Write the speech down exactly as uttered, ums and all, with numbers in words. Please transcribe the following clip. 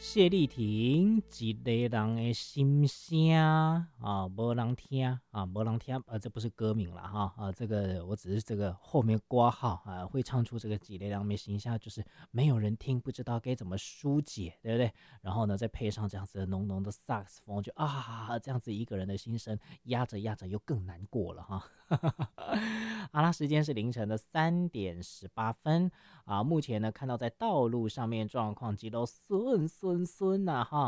谢丽婷，一个人的心声啊，没人听啊，没人听，呃，这不是歌名了哈啊，这个我只是这个后面挂号啊，会唱出这个几类两枚形象，就是没有人听，不知道该怎么疏解，对不对？然后呢，再配上这样子的浓浓的萨克斯风，就啊，这样子一个人的心声压着压着又更难过了哈。好啦，时间是凌晨的三点十八分啊，目前呢看到在道路上面状况，几都顺顺顺呐哈。